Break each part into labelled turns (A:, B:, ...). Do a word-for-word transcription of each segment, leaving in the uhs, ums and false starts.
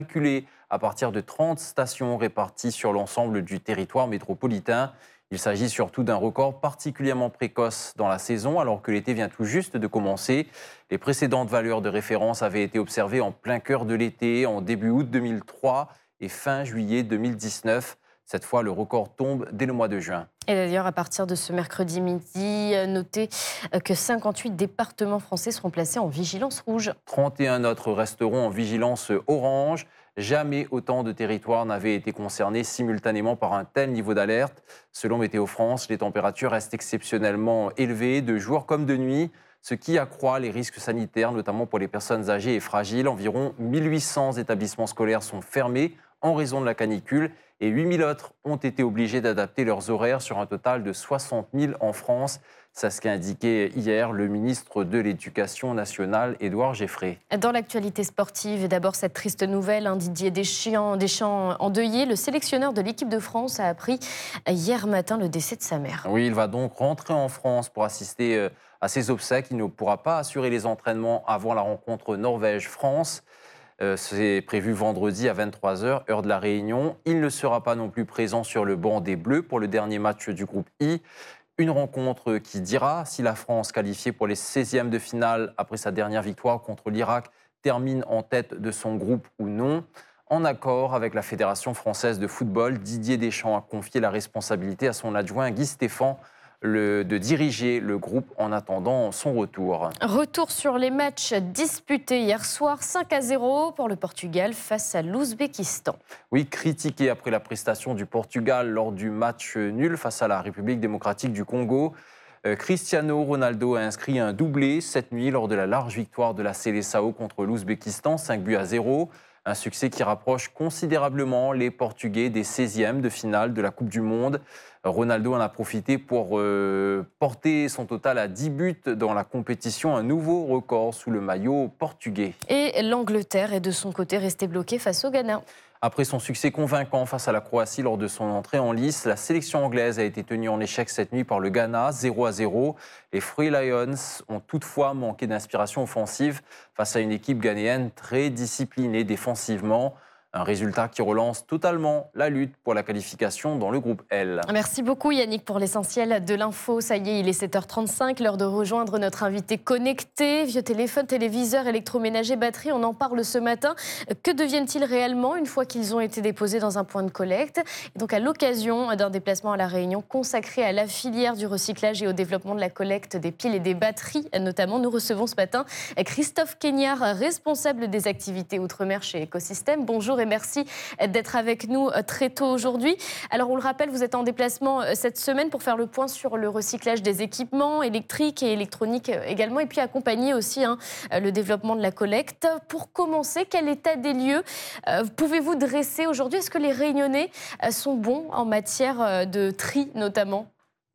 A: calculé à partir de trente stations réparties sur l'ensemble du territoire métropolitain. Il s'agit surtout d'un record particulièrement précoce dans la saison, alors que l'été vient tout juste de commencer. Les précédentes valeurs de référence avaient été observées en plein cœur de l'été, en début août deux mille trois et fin juillet deux mille dix-neuf. Cette fois, le record tombe dès le mois de juin.
B: Et d'ailleurs, à partir de ce mercredi midi, notez que cinquante-huit départements français seront placés en vigilance rouge.
A: trente et un autres resteront en vigilance orange. Jamais autant de territoires n'avaient été concernés simultanément par un tel niveau d'alerte. Selon Météo France, les températures restent exceptionnellement élevées de jour comme de nuit, ce qui accroît les risques sanitaires, notamment pour les personnes âgées et fragiles. Environ mille huit cents établissements scolaires sont fermés en raison de la canicule et huit mille autres ont été obligés d'adapter leurs horaires sur un total de soixante mille en France. C'est ce qu'a indiqué hier le ministre de l'Éducation nationale, Édouard Geffray.
B: Dans l'actualité sportive, d'abord cette triste nouvelle, hein, Didier Deschamps, Deschamps endeuillé, le sélectionneur de l'équipe de France a appris hier matin le décès de sa mère.
A: Oui, il va donc rentrer en France pour assister à ses obsèques. Il ne pourra pas assurer les entraînements avant la rencontre Norvège-France. Euh, c'est prévu vendredi à vingt-trois heures, heure de la Réunion. Il ne sera pas non plus présent sur le banc des Bleus pour le dernier match du groupe I. Une rencontre qui dira si la France, qualifiée pour les seizièmes de finale après sa dernière victoire contre l'Irak, termine en tête de son groupe ou non. En accord avec la Fédération française de football, Didier Deschamps a confié la responsabilité à son adjoint Guy Stéphane Le, de diriger le groupe en attendant son retour.
B: Retour sur les matchs disputés hier soir, cinq à zéro pour le Portugal face à l'Ouzbékistan.
A: Oui, critiqué après la prestation du Portugal lors du match nul face à la République démocratique du Congo, euh, Cristiano Ronaldo a inscrit un doublé cette nuit lors de la large victoire de la Seleção contre l'Ouzbékistan, cinq buts à zéro. Un succès qui rapproche considérablement les Portugais des seizièmes de finale de la Coupe du Monde. Ronaldo en a profité pour euh, porter son total à dix buts dans la compétition, un nouveau record sous le maillot portugais.
B: Et l'Angleterre est de son côté restée bloquée face au Ghana.
A: Après son succès convaincant face à la Croatie lors de son entrée en lice, la sélection anglaise a été tenue en échec cette nuit par le Ghana, zéro à zéro. Les Free Lions ont toutefois manqué d'inspiration offensive face à une équipe ghanéenne très disciplinée défensivement. Un résultat qui relance totalement la lutte pour la qualification dans le groupe L.
B: Merci beaucoup Yannick pour l'essentiel de l'info. Ça y est, il est sept heures trente-cinq, l'heure de rejoindre notre invité connecté. Vieux téléphone, téléviseur, électroménager, batterie, on en parle ce matin. Que deviennent-ils réellement une fois qu'ils ont été déposés dans un point de collecte? Et donc à l'occasion d'un déplacement à La Réunion consacré à la filière du recyclage et au développement de la collecte des piles et des batteries, notamment, nous recevons ce matin Christophe Keignard, responsable des activités Outre-mer chez Écosystème. Bonjour et merci d'être avec nous très tôt aujourd'hui. Alors, on le rappelle, vous êtes en déplacement cette semaine pour faire le point sur le recyclage des équipements électriques et électroniques également, et puis accompagner aussi hein, le développement de la collecte. Pour commencer, quel état des lieux euh, pouvez-vous dresser aujourd'hui? Est-ce que les Réunionnais sont bons en matière de tri, notamment?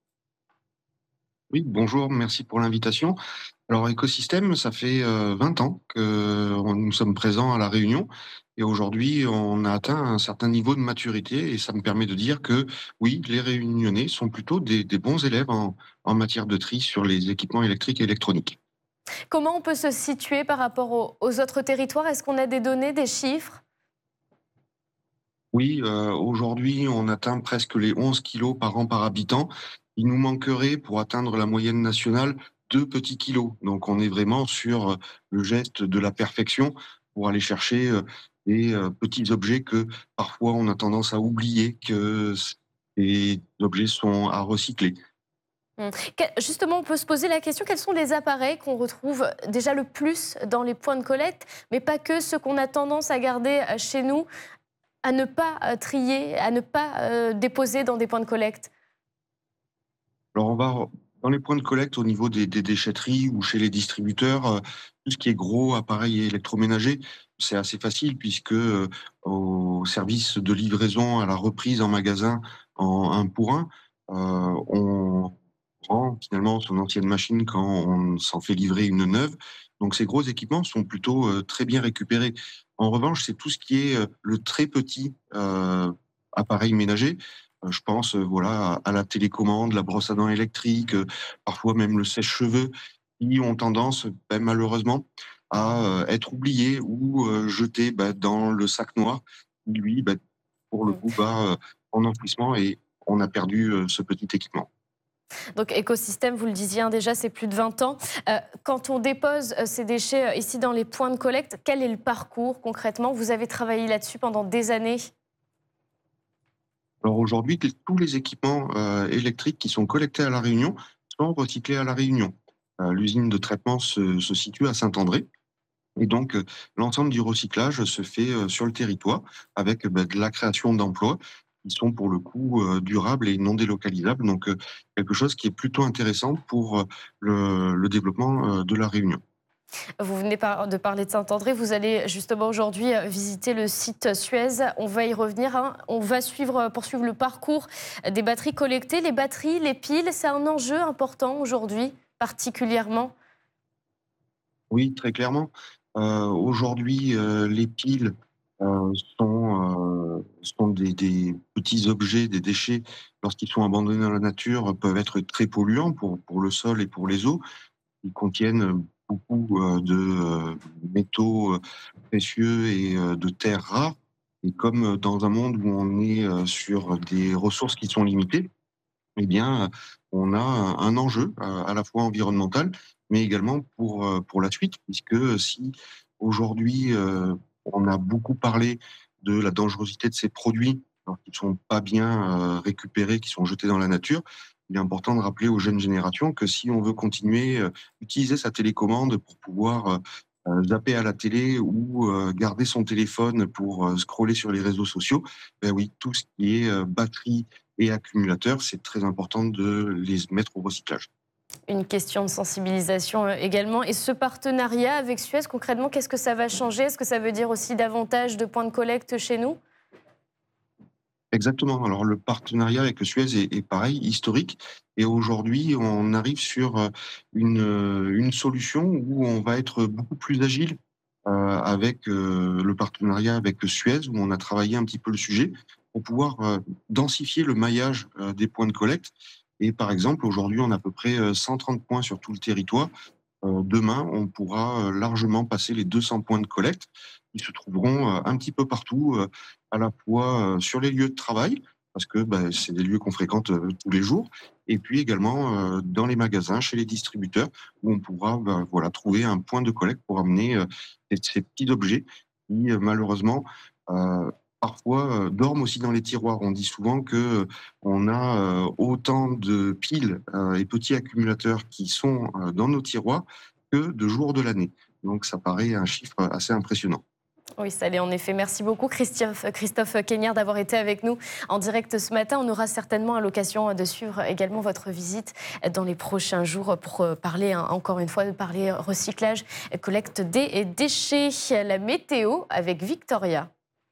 C: Oui, bonjour, merci pour l'invitation. Alors, Écosystème, ça fait euh, vingt ans que nous sommes présents à La Réunion et aujourd'hui, on a atteint un certain niveau de maturité et ça me permet de dire que oui, les Réunionnais sont plutôt des, des bons élèves en, en matière de tri sur les équipements électriques et électroniques.
B: Comment on peut se situer par rapport aux, aux autres territoires? Est-ce qu'on a des données, des chiffres?
C: Oui, euh, aujourd'hui, on atteint presque les onze kilos par an par habitant. Il nous manquerait, pour atteindre la moyenne nationale, deux petits kilos. Donc, on est vraiment sur euh, le geste de la perfection pour aller chercher euh, des euh, petits objets que parfois on a tendance à oublier que ces objets sont à recycler.
B: Hum. Que- Justement, on peut se poser la question, quels sont les appareils qu'on retrouve déjà le plus dans les points de collecte, mais pas que ceux qu'on a tendance à garder euh, chez nous, à ne pas euh, trier, à ne pas euh, déposer dans des points de collecte?
C: Alors, on va dans les points de collecte au niveau des, des déchetteries ou chez les distributeurs, euh, tout ce qui est gros appareils électroménagers, c'est assez facile puisque euh, au service de livraison à la reprise en magasin en un pour un, euh, on rend finalement son ancienne machine quand on s'en fait livrer une neuve. Donc ces gros équipements sont plutôt euh, très bien récupérés. En revanche, c'est tout ce qui est euh, le très petit euh, appareil ménager. Euh, Je pense euh, voilà, à à la télécommande, la brosse à dents électrique, euh, parfois même le sèche-cheveux, qui ont tendance, ben, malheureusement, à euh, être oublié ou euh, jeté bah, dans le sac noir, qui, lui, bah, pour le coup, va euh, en enfouissement et on a perdu euh, ce petit équipement.
B: Donc écosystème, vous le disiez hein, déjà, c'est plus de vingt ans. Euh, quand on dépose euh, ces déchets euh, ici dans les points de collecte, quel est le parcours concrètement? Vous avez travaillé là-dessus pendant des années.
C: Alors aujourd'hui, t- tous les équipements euh, électriques qui sont collectés à La Réunion sont recyclés à La Réunion. Euh, L'usine de traitement se, se situe à Saint-André. Et donc, euh, l'ensemble du recyclage se fait euh, sur le territoire avec bah, de la création d'emplois qui sont pour le coup euh, durables et non délocalisables. Donc, euh, quelque chose qui est plutôt intéressant pour euh, le, le développement euh, de La Réunion.
B: Vous venez par- de parler de Saint-André. Vous allez justement aujourd'hui euh, visiter le site Suez. On va y revenir. hein. On va suivre, euh, poursuivre le parcours des batteries collectées. Les batteries, les piles, c'est un enjeu important aujourd'hui, particulièrement.
C: Oui, très clairement. Euh, aujourd'hui, euh, les piles euh, sont, euh, sont des, des petits objets, des déchets, lorsqu'ils sont abandonnés dans la nature, peuvent être très polluants pour, pour le sol et pour les eaux. Ils contiennent beaucoup euh, de euh, métaux euh, précieux et euh, de terres rares. Et comme euh, dans un monde où on est euh, sur des ressources qui sont limitées, eh bien, on a un un enjeu euh, à la fois environnemental, mais également pour, euh, pour la suite, puisque si aujourd'hui euh, on a beaucoup parlé de la dangerosité de ces produits, alors qu'ils ne sont pas bien euh, récupérés, qui sont jetés dans la nature, il est important de rappeler aux jeunes générations que si on veut continuer à utiliser sa télécommande pour pouvoir euh, euh, zapper à la télé ou euh, garder son téléphone pour euh, scroller sur les réseaux sociaux, ben oui, tout ce qui est euh, batterie et accumulateurs, c'est très important de les mettre au recyclage.
B: Une question de sensibilisation euh, également. Et ce partenariat avec Suez, concrètement, qu'est-ce que ça va changer? Est-ce que ça veut dire aussi davantage de points de collecte chez nous?
C: Exactement. Alors le partenariat avec Suez est, est pareil, historique. Et aujourd'hui, on arrive sur euh, une, euh, une solution où on va être beaucoup plus agile euh, avec euh, le partenariat avec Suez, où on a travaillé un petit peu le sujet pour pouvoir euh, densifier le maillage euh, des points de collecte. Et par exemple, aujourd'hui, on a à peu près euh, cent trente points sur tout le territoire. Euh, demain, on pourra euh, largement passer les deux cents points de collecte. Ils se trouveront euh, un petit peu partout, euh, à la fois euh, sur les lieux de travail, parce que bah, c'est des lieux qu'on fréquente euh, tous les jours, et puis également euh, dans les magasins, chez les distributeurs, où on pourra bah, voilà, trouver un point de collecte pour amener euh, ces, ces petits objets qui, euh, malheureusement, euh, parfois euh, dorment aussi dans les tiroirs. On dit souvent que euh, on a euh, autant de piles euh, et petits accumulateurs qui sont euh, dans nos tiroirs que de jours de l'année. Donc ça paraît un chiffre assez impressionnant.
B: Oui, ça l'est en effet. Merci beaucoup Christophe, Christophe Keignard d'avoir été avec nous en direct ce matin. On aura certainement l'occasion de suivre également votre visite dans les prochains jours pour parler, encore une fois, de parler recyclage, collecte des déchets. La météo avec Victoria.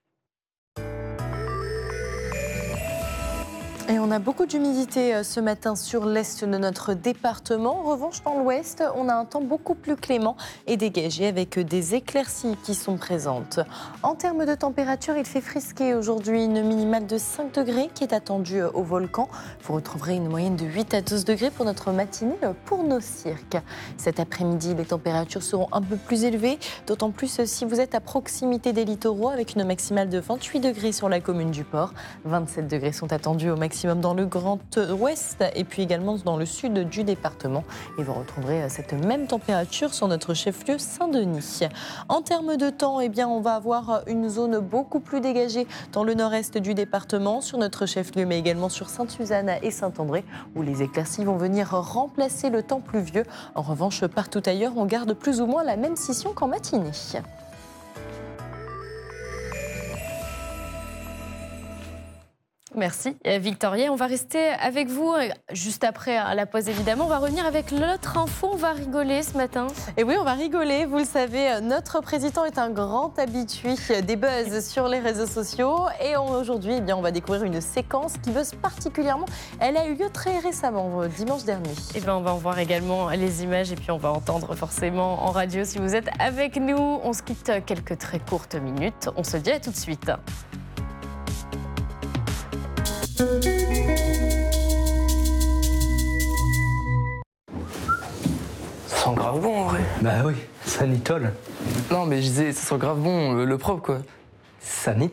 D: Et on a beaucoup d'humidité ce matin sur l'est de notre département. En revanche, dans l'ouest, on a un temps beaucoup plus clément et dégagé avec des éclaircies qui sont présentes. En termes de température, il fait frisquer aujourd'hui, une minimale de cinq degrés qui est attendue au volcan. Vous retrouverez une moyenne de huit à douze degrés pour notre matinée pour nos cirques. Cet après-midi, les températures seront un peu plus élevées, d'autant plus si vous êtes à proximité des littoraux avec une maximale de vingt-huit degrés sur la commune du Port. vingt-sept degrés sont attendus au maximum dans le Grand Ouest et puis également dans le sud du département. Et vous retrouverez cette même température sur notre chef-lieu Saint-Denis. En termes de temps, eh bien, on va avoir une zone beaucoup plus dégagée dans le nord-est du département, sur notre chef-lieu, mais également sur Sainte-Suzanne et Saint-André, où les éclaircies vont venir remplacer le temps pluvieux. En revanche, partout ailleurs, on garde plus ou moins la même scission qu'en matinée.
B: Merci Victoria. On va rester avec vous juste après la pause évidemment. On va revenir avec l'autre info. On va rigoler ce matin.
D: Et oui, on va rigoler. Vous le savez, notre président est un grand habitué des buzz sur les réseaux sociaux. Et aujourd'hui, eh bien, on va découvrir une séquence qui buzz particulièrement. Elle a eu lieu très récemment, dimanche dernier.
B: Et bien, on va en voir également les images et puis on va entendre forcément en radio si vous êtes avec nous. On se quitte quelques très courtes minutes. On se dit à tout de suite.
E: Ça sent grave bon en vrai.
F: Bah oui.
E: Sanitol.
F: Non, mais je disais, ça sent grave bon, le, le propre, quoi.
E: Sanitol.